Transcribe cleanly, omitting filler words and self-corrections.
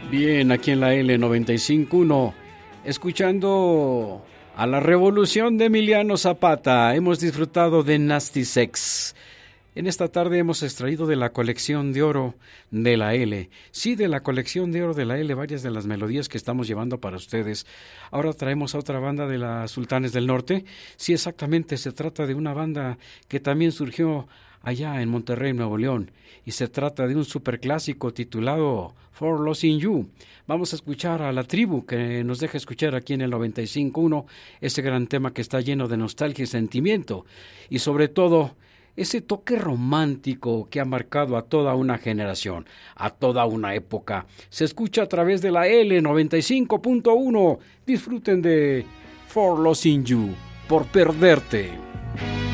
Bien, aquí en la L95.1, escuchando a la Revolución de Emiliano Zapata, hemos disfrutado de Nasty Sex. En esta tarde hemos extraído de la colección de oro de la L. Sí, de la colección de oro de la L, varias de las melodías que estamos llevando para ustedes. Ahora traemos a otra banda de las Sultanes del Norte. Sí, exactamente, se trata de una banda que también surgió allá en Monterrey, Nuevo León. Y se trata de un superclásico titulado For Losing You. Vamos a escuchar a La Tribu, que nos deja escuchar aquí en el 95.1 ese gran tema que está lleno de nostalgia y sentimiento. Y sobre todo, ese toque romántico que ha marcado a toda una generación, a toda una época. Se escucha a través de la L95.1. Disfruten de For Losing You, por perderte.